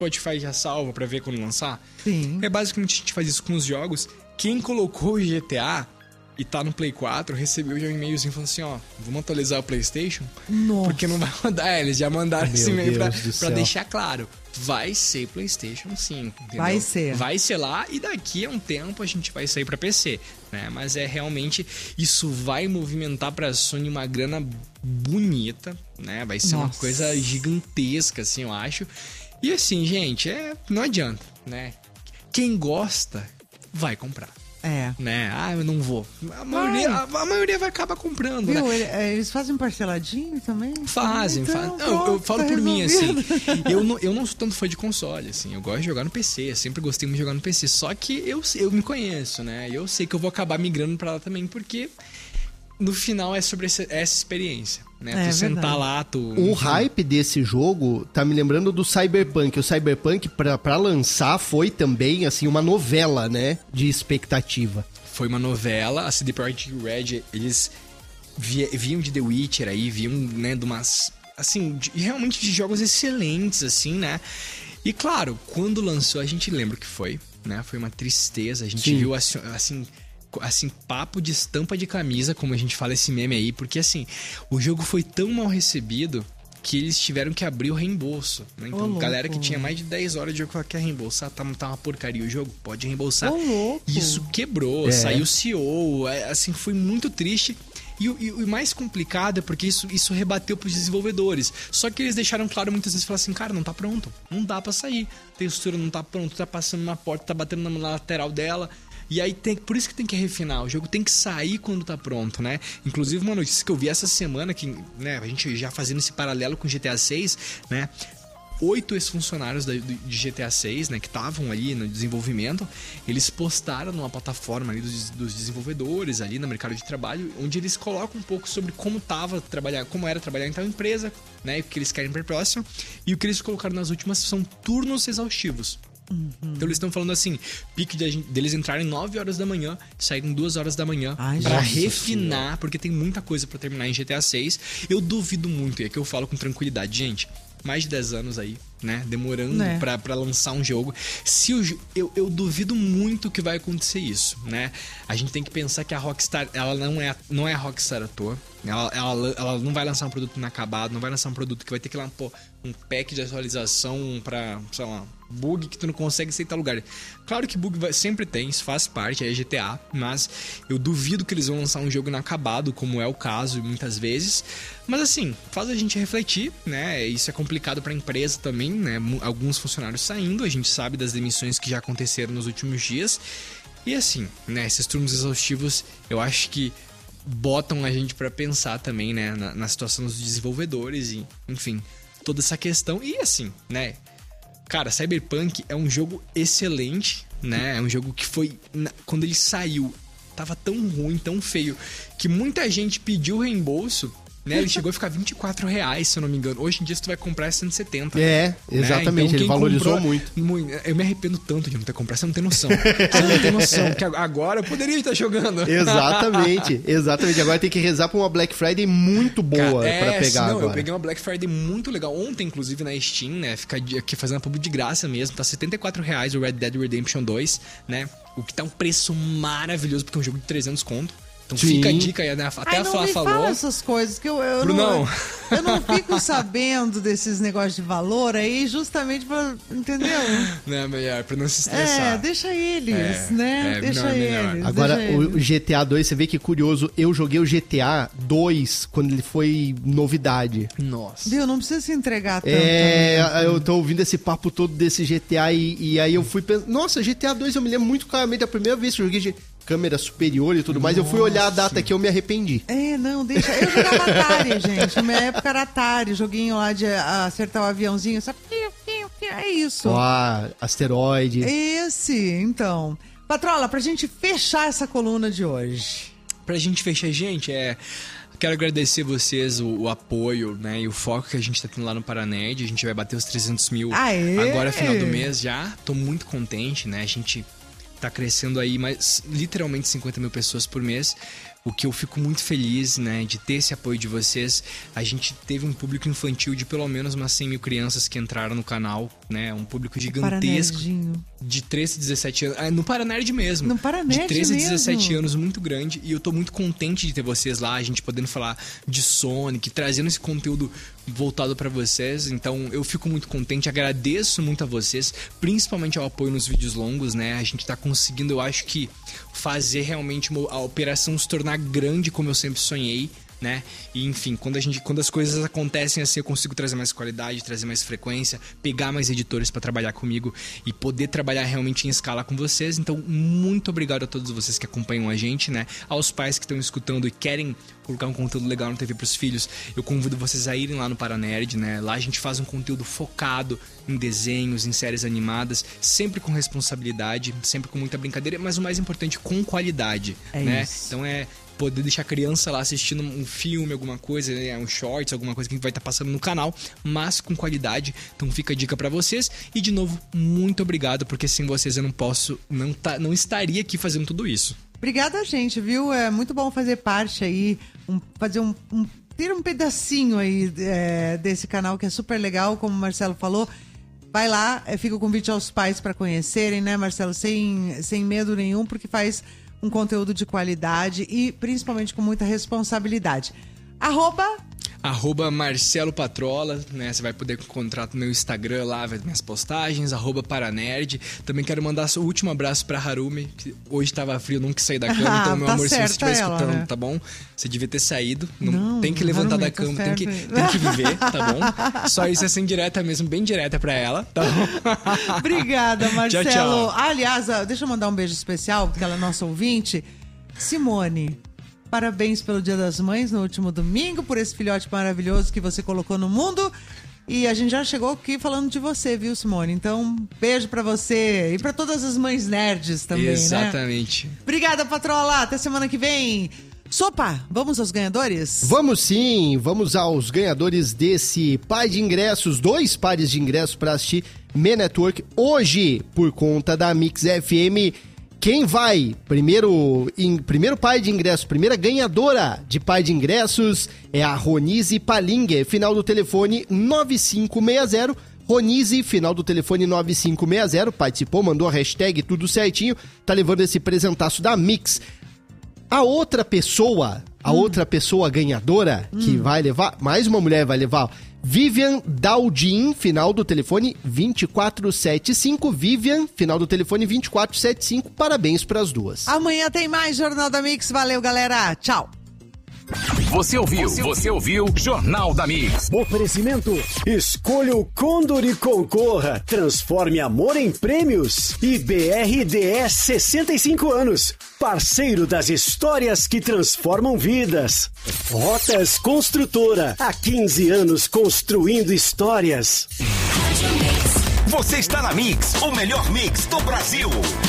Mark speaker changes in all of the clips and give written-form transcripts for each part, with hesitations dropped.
Speaker 1: Spotify já salva pra ver quando lançar.
Speaker 2: Sim.
Speaker 1: Basicamente a gente faz isso com os jogos. Quem colocou o GTA e tá no Play 4 recebeu já um e-mailzinho falando assim, ó, vamos atualizar o PlayStation?
Speaker 2: Nossa.
Speaker 1: Porque não vai rodar. Eles já mandaram esse e-mail pra
Speaker 3: céu.
Speaker 1: deixar claro. Vai ser PlayStation 5, entendeu?
Speaker 2: Vai ser.
Speaker 1: Vai ser lá e daqui a um tempo a gente vai sair pra PC, né? Mas realmente, isso vai movimentar pra Sony uma grana bonita, né? Vai ser uma coisa gigantesca, assim, eu acho. E assim, gente, não adianta, né? Quem gosta, vai comprar. Né? Eu não vou. A maioria vai acabar comprando,
Speaker 2: viu?
Speaker 1: né?
Speaker 2: Eles fazem parceladinho também?
Speaker 1: Fazem.
Speaker 2: Então,
Speaker 1: Eu falo
Speaker 2: tá
Speaker 1: por mim, assim.
Speaker 2: resolvido.
Speaker 1: Eu não sou tanto fã de console, assim. Eu gosto de jogar no PC. Eu sempre gostei muito de jogar no PC. Só que eu me conheço, né? E eu sei que eu vou acabar migrando pra lá também, porque no final é sobre essa experiência, né? Tu sentar lá,
Speaker 3: O hype desse jogo tá me lembrando do Cyberpunk. O Cyberpunk, pra lançar, foi também, assim, uma novela, né? De expectativa.
Speaker 1: Foi uma novela. A CD Projekt Red, eles vinham de The Witcher aí, vinham, né, de umas... Assim, realmente de jogos excelentes, assim, né? E claro, quando lançou, a gente lembra o que foi, né? Foi uma tristeza. A gente viu, assim, papo de estampa de camisa, como a gente fala esse meme aí, porque assim, o jogo foi tão mal recebido que eles tiveram que abrir o reembolso, né? Então, galera que tinha mais de 10 horas de jogo falou que quer reembolsar, tá uma porcaria o jogo, pode reembolsar. Isso quebrou, saiu o CEO, assim, foi muito triste. E o mais complicado é porque isso rebateu pros desenvolvedores. Só que eles deixaram claro muitas vezes, falaram assim, cara, não tá pronto, não dá pra sair. A textura não tá pronto, tá passando na porta, tá batendo na lateral dela. E aí, por isso que tem que refinar. O jogo tem que sair quando tá pronto, né? Inclusive, uma notícia que eu vi essa semana, que, né, a gente já fazendo esse paralelo com GTA 6, né? 8 ex-funcionários de GTA 6, né, que estavam ali no desenvolvimento, eles postaram numa plataforma ali dos desenvolvedores ali no mercado de trabalho, onde eles colocam um pouco sobre como era trabalhar em tal empresa, né, o que eles querem para próximo, e o que eles colocaram nas últimas são turnos exaustivos. Então eles estão falando assim, pique deles entrarem 9 horas da manhã, saírem 2 horas da manhã pra refinar, porque tem muita coisa pra terminar em GTA 6. Eu duvido muito, e é que eu falo com tranquilidade, gente, mais de 10 anos aí, né, demorando pra lançar um jogo. Eu duvido muito que vai acontecer isso, né? A gente tem que pensar que a Rockstar, ela não é a Rockstar à toa. Ela não vai lançar um produto inacabado, não vai lançar um produto que vai ter que lançar um pack de atualização pra, sei lá, bug que tu não consegue aceitar lugar. Claro que bug sempre tem, isso faz parte, é GTA, mas eu duvido que eles vão lançar um jogo inacabado, como é o caso muitas vezes. Mas assim, faz a gente refletir, né? Isso é complicado pra empresa também, né? Alguns funcionários saindo, a gente sabe das demissões que já aconteceram nos últimos dias. E assim, né? Esses turnos exaustivos, eu acho que botam a gente pra pensar também, né? Na situação dos desenvolvedores e, enfim, toda essa questão. E assim, né? Cara, Cyberpunk é um jogo excelente, né? É um jogo que foi... Quando ele saiu, tava tão ruim, tão feio, que muita gente pediu reembolso, né? Ele chegou a ficar R$24, se eu não me engano. Hoje em dia, se tu vai comprar, é 170.
Speaker 3: Exatamente.
Speaker 1: Né? Então,
Speaker 3: ele valorizou muito.
Speaker 1: Eu me arrependo tanto de não ter comprado. Você não tem noção. Você não tem noção. Que agora eu poderia estar jogando.
Speaker 3: Exatamente. Agora tem que rezar pra uma Black Friday muito boa pra pegar agora.
Speaker 1: Eu peguei uma Black Friday muito legal. Ontem, inclusive, na Steam, né? Fica aqui fazendo a pub de graça mesmo. Tá R$74 o Red Dead Redemption 2, né? O que tá um preço maravilhoso, porque é um jogo de 300 conto. Então fica a dica aí, né? Até a Flá falou.
Speaker 2: Fala essas coisas que eu
Speaker 1: Brunão.
Speaker 2: eu não fico sabendo desses negócios de valor aí, justamente pra... Entendeu?
Speaker 1: Não, melhor, pra não se estressar.
Speaker 2: Deixa eles, né? Deixa eles.
Speaker 3: Agora, o GTA 2, você vê que curioso. Eu joguei o GTA 2 quando ele foi novidade.
Speaker 1: Nossa.
Speaker 2: Viu? Não precisa se entregar tanto.
Speaker 3: Eu tô ouvindo esse papo todo desse GTA e aí eu fui pensando... Nossa, GTA 2 eu me lembro muito claramente. A primeira vez que eu joguei câmera superior e tudo mais, eu fui olhar a data que eu me arrependi.
Speaker 2: Não, deixa. Eu jogava Atari, gente. Na minha época era Atari, joguinho lá de acertar o aviãozinho, sabe? É isso.
Speaker 3: Asteroide.
Speaker 2: Então. Patrola, pra gente fechar essa coluna de hoje.
Speaker 1: Pra gente fechar, gente, quero agradecer vocês o apoio, né, e o foco que a gente tá tendo lá no Paranerd. A gente vai bater os 300 mil agora, final do mês já. Tô muito contente, né? A gente tá crescendo aí literalmente 50 mil pessoas por mês. o que eu fico muito feliz, né, de ter esse apoio de vocês. A gente teve um público infantil de pelo menos umas 100 mil crianças que entraram no canal, né? Um público gigantesco. De 13 a 17 anos. No Paranerd mesmo.
Speaker 2: No Paranerd
Speaker 1: de 13 a 17
Speaker 2: mesmo.
Speaker 1: anos, muito grande. E eu tô muito contente de ter vocês lá, a gente podendo falar de Sonic, trazendo esse conteúdo voltado pra vocês. Então eu fico muito contente, agradeço muito a vocês, principalmente ao apoio nos vídeos longos, né? A gente tá conseguindo, eu acho que, fazer realmente a operação se tornar grande como eu sempre sonhei, né? E enfim, quando as coisas acontecem assim, eu consigo trazer mais qualidade, trazer mais frequência, pegar mais editores para trabalhar comigo e poder trabalhar realmente em escala com vocês. Então, muito obrigado a todos vocês que acompanham a gente, né? Aos pais que estão escutando e querem colocar um conteúdo legal na TV pros filhos, eu convido vocês a irem lá no Paranerd, né? Lá a gente faz um conteúdo focado em desenhos, em séries animadas, sempre com responsabilidade, sempre com muita brincadeira, mas o mais importante, com qualidade, né?
Speaker 2: Isso.
Speaker 1: Então poder deixar a criança lá assistindo um filme, alguma coisa, né? Um shorts, alguma coisa que vai estar passando no canal, mas com qualidade. Então fica a dica pra vocês. E de novo, muito obrigado, porque sem vocês eu não estaria aqui fazendo tudo isso.
Speaker 2: Obrigada, gente, viu? É muito bom fazer parte aí, ter um pedacinho aí desse canal que é super legal, como o Marcelo falou. Vai lá, fica o convite aos pais para conhecerem, né, Marcelo? Sem medo nenhum, porque faz um conteúdo de qualidade e principalmente com muita responsabilidade. @
Speaker 1: Marcelo Patrola, né? Você vai poder encontrar no meu Instagram lá, vai ter minhas postagens, @Paranerd. Também quero mandar o último abraço pra Harumi, que hoje tava frio, não quis sair da cama. Então, meu amor, se você estiver escutando, né? Tá bom? Você devia ter saído. Não tem que levantar
Speaker 2: Harumi,
Speaker 1: da cama,
Speaker 2: tá
Speaker 1: tem que viver, tá bom? Só isso é sem direta mesmo, bem direta pra ela, tá bom?
Speaker 2: Obrigada, Marcelo.
Speaker 1: Tchau.
Speaker 2: Aliás, deixa eu mandar um beijo especial, porque ela é nossa ouvinte. Simone, parabéns pelo Dia das Mães no último domingo, por esse filhote maravilhoso que você colocou no mundo. E a gente já chegou aqui falando de você, viu, Simone? Então, beijo pra você e pra todas as mães nerds também,
Speaker 1: Exatamente.
Speaker 2: né? Obrigada, Patrola. Até semana que vem. Sopa, vamos aos ganhadores?
Speaker 3: Vamos sim, vamos aos ganhadores desse par de ingressos, 2 pares de ingressos para assistir Me Network hoje, por conta da Mix FM. Quem vai? Primeiro par de ingressos, primeira ganhadora de par de ingressos é a Ronise Palinger, final do telefone 9560. Ronise, final do telefone 9560, participou, mandou a hashtag tudo certinho, tá levando esse presentaço da Mix. A outra pessoa ganhadora que vai levar, mais uma mulher vai levar, Vivian Daldin, final do telefone 2475. Vivian, final do telefone 2475. Parabéns para as duas.
Speaker 2: Amanhã tem mais Jornal da Mix. Valeu, galera. Tchau.
Speaker 4: Você ouviu Jornal da Mix.
Speaker 5: Oferecimento. Escolha o Condor e concorra. Transforme amor em prêmios. E BRDS 65 anos. Parceiro das histórias que transformam vidas. Rotas Construtora. Há 15 anos construindo histórias.
Speaker 4: Você está na Mix, o melhor mix do Brasil.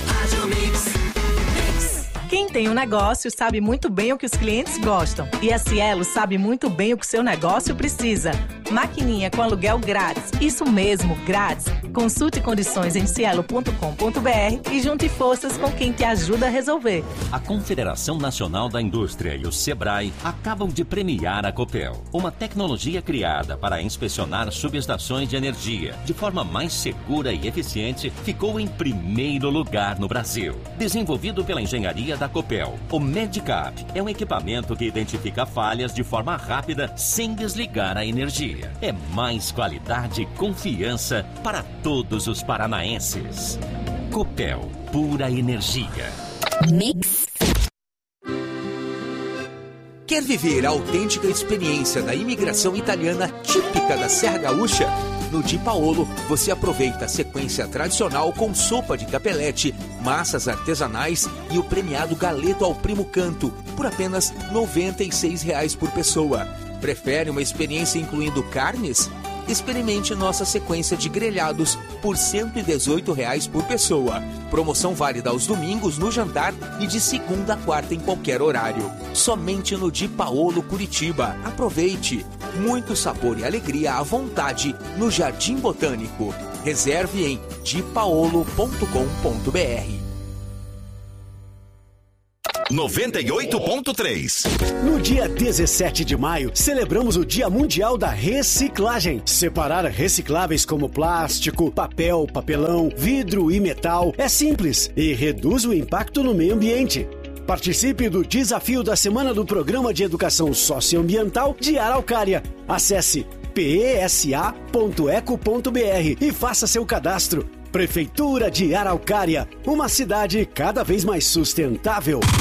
Speaker 6: Quem tem um negócio sabe muito bem o que os clientes gostam. E a Cielo sabe muito bem o que seu negócio precisa. Maquininha com aluguel grátis. Isso mesmo, grátis. Consulte condições em cielo.com.br e junte forças com quem te ajuda a resolver.
Speaker 7: A Confederação Nacional da Indústria e o Sebrae acabam de premiar a Copel, uma tecnologia criada para inspecionar subestações de energia de forma mais segura e eficiente, ficou em primeiro lugar no Brasil. Desenvolvido pela engenharia da Copel, o Medicap é um equipamento que identifica falhas de forma rápida sem desligar a energia. É mais qualidade e confiança para todos os paranaenses. Copel, pura energia.
Speaker 8: Mix.
Speaker 9: Quer viver a autêntica experiência da imigração italiana típica da Serra Gaúcha? No Di Paolo, você aproveita a sequência tradicional com sopa de capelete, massas artesanais e o premiado galeto ao primo canto, por apenas R$ 96 por pessoa. Prefere uma experiência incluindo carnes? Experimente nossa sequência de grelhados por R$ 118 por pessoa. Promoção válida aos domingos no jantar e de segunda a quarta em qualquer horário. Somente no Di Paolo Curitiba. Aproveite! Muito sabor e alegria à vontade no Jardim Botânico. Reserve em dipaolo.com.br.
Speaker 4: 98.3.
Speaker 5: No dia 17 de maio, celebramos o Dia Mundial da Reciclagem. Separar recicláveis como plástico, papel, papelão, vidro e metal é simples e reduz o impacto no meio ambiente. Participe do desafio da semana do Programa de Educação Socioambiental de Araucária. Acesse pesa.eco.br e faça seu cadastro. Prefeitura de Araucária, uma cidade cada vez mais sustentável.